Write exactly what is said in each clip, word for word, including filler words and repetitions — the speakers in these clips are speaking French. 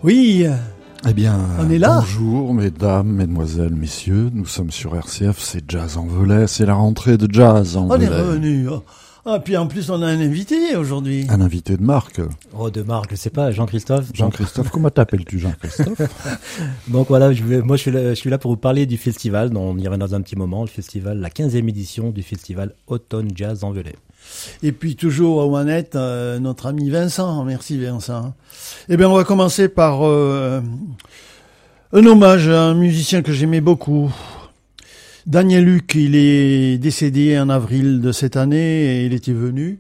Oui, Eh bien, on est là. Bonjour mesdames, mesdemoiselles, messieurs, nous sommes sur R C F, c'est Jazz en Velay, c'est la rentrée de Jazz en On Velay. est revenu. Ah, puis en plus, on a un invité aujourd'hui. Un invité de marque. Oh, de marque, je sais pas, Jean-Christophe. Jean-Christophe, comment t'appelles-tu Jean-Christophe? Donc voilà, je vais, moi je suis, là, je suis là pour vous parler du festival, dont on y reviendra dans un petit moment, le festival, la quinzième édition du festival Automne Jazz en Velay. Et puis toujours aux manettes, euh, notre ami Vincent. Merci Vincent. Eh bien, on va commencer par euh, un hommage à un musicien que j'aimais beaucoup. Daniel Luc, il est décédé en avril de cette année et il était venu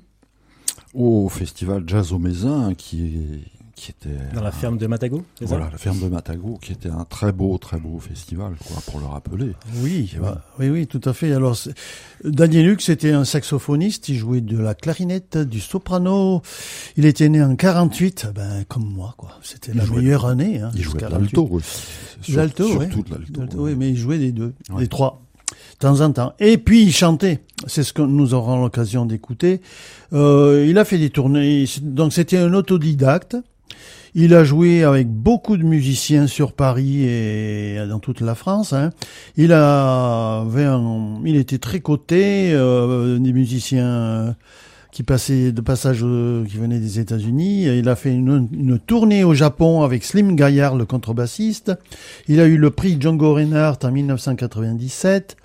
au festival Jazz au Mézin, qui, est, qui était... Dans la ferme de Matago, c'est Voilà, ça? la ferme de Matago, qui était un très beau, très beau festival, quoi, pour le rappeler. Oui, bah, oui, oui, tout à fait. Alors, c'est... Daniel Luc, c'était un saxophoniste, il jouait de la clarinette, du soprano. Il était né en quarante-huit, ben, comme moi, quoi. C'était Il la jouait meilleure de... année. Hein, il jouait de quarante-huit. l'alto aussi. Sur... L'alto, oui. Surtout de l'alto. L'alto, ouais. oui, mais il jouait des deux, Ouais. des trois. De temps en temps. Et puis il chantait. C'est ce que nous aurons l'occasion d'écouter. Euh, il a fait des tournées. Donc c'était un autodidacte. Il a joué avec beaucoup de musiciens sur Paris et dans toute la France. Hein. Il a, avait un, il était très coté. Euh, des musiciens qui passaient de passage, euh, qui venaient des États-Unis. Il a fait une, une tournée au Japon avec Slim Gaillard, le contrebassiste. Il a eu le prix Django Reinhardt en dix-neuf cent quatre-vingt-dix-sept.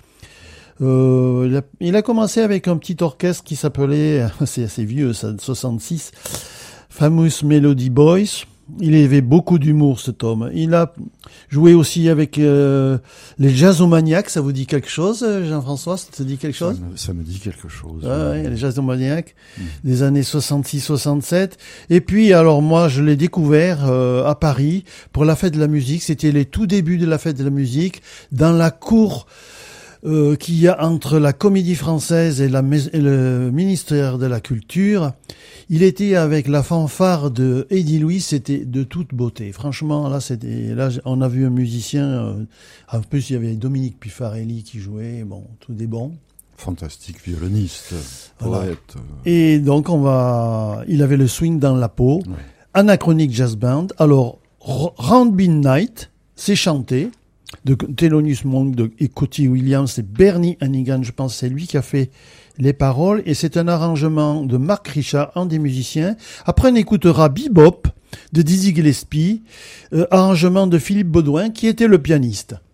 Euh, il, a, il a commencé avec un petit orchestre qui s'appelait, c'est assez vieux, ça, de soixante-six, Famous Melody Boys. Il avait beaucoup d'humour, cet homme. Il a joué aussi avec euh, les Jazzomaniacs. Ça vous dit quelque chose, Jean-François? Ça te dit quelque chose? Ça me, ça me dit quelque chose. Ah, ouais. ouais, les Jazzomaniacs Mmh. des années soixante-six soixante-sept. Et puis, alors moi, je l'ai découvert euh, à Paris pour la fête de la musique. C'était les tout débuts de la fête de la musique dans la cour Euh, qu'il y a entre la Comédie Française et, la, et le ministère de la Culture. Il était avec la fanfare de Eddie Louis, c'était de toute beauté. Franchement, là, c'était, là, on a vu un musicien. Euh, en plus, il y avait Dominique Pifarelli qui jouait. Bon, tout des bons. Fantastique violoniste, Voilà. poète. euh, Et donc, on va. Il avait le swing dans la peau. Ouais. Anachronique Jazz Band. Alors, R- Round Midnight, c'est chanté. De Thelonious Monk de, et Cody Williams, c'est Bernie Hannigan, je pense, c'est lui qui a fait les paroles, et c'est un arrangement de Mark Richard, un des musiciens. Après, on écoutera Bebop de Dizzy Gillespie, euh, arrangement de Philippe Baudouin, qui était le pianiste.